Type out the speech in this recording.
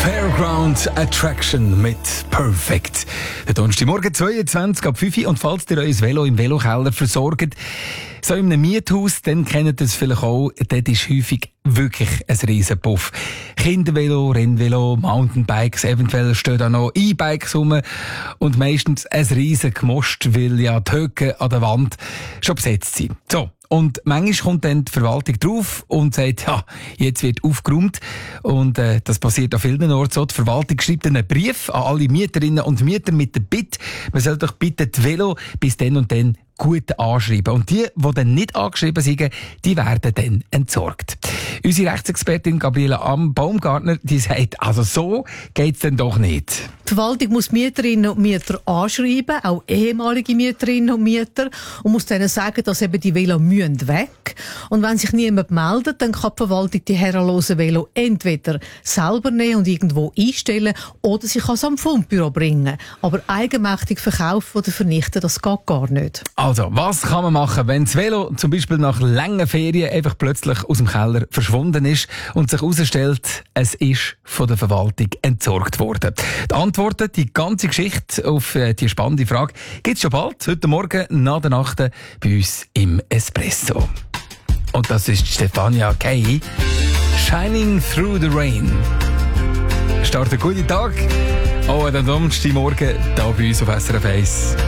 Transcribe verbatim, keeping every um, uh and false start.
Fairground Attraction mit Perfect. Der Donnerstagmorgen zweiundzwanzig ab fünf Uhr. Und falls ihr euer Velo im Velokeller versorgt, so in einem Miethaus, dann kennt ihr es vielleicht auch, dort ist häufig wirklich ein riesen Puff. Kindervelo, Rennvelo, Mountainbikes, eventuell stehen da noch E-Bikes rum und meistens ein riesen Gemost, weil ja die Höcke an der Wand schon besetzt sind. So. Und manchmal kommt dann die Verwaltung drauf und sagt, ja, jetzt wird aufgeräumt. Und äh, das passiert an vielen Orten so. Die Verwaltung schreibt dann einen Brief an alle Mieterinnen und Mieter mit der Bitte, man soll doch bitte die Velo bis dann und dann gut anschreiben. Und die, die dann nicht angeschrieben sind, die werden dann entsorgt. Unsere Rechtsexpertin Gabriela Baumgartner, die sagt, also so geht's dann doch nicht. Die Verwaltung muss Mieterinnen und Mieter anschreiben, auch ehemalige Mieterinnen und Mieter, und muss denen sagen, dass eben die Velo müssen weg. Und wenn sich niemand meldet, dann kann die Verwaltung die herrenlosen Velo entweder selber nehmen und irgendwo einstellen oder sie kann es am Fundbüro bringen. Aber eigenmächtig verkaufen oder vernichten, das geht gar nicht. Also, was kann man machen, wenn das Velo zum Beispiel nach langen Ferien einfach plötzlich aus dem Keller verschwunden ist und sich herausstellt, es ist von der Verwaltung entsorgt worden? Die Antworten, die ganze Geschichte auf die spannende Frage, gibt es schon bald, heute Morgen nach der Nacht bei uns im Espresso. Und das ist Stefania Kay, Shining Through the Rain. Startet einen guten Tag, auch an den Donnerstagmorgen hier bei uns auf S R F eins.